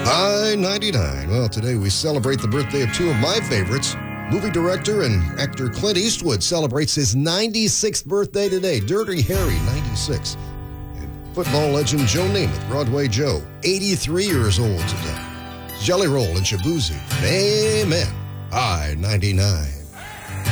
I-99. Well, today we celebrate the birthday of two of my favorites. Movie director and actor Clint Eastwood celebrates his 96th birthday today. Dirty Harry, 96. And football legend Joe Namath, Broadway Joe, 83 years old today. Jelly Roll and Shabuzi. Amen. I-99.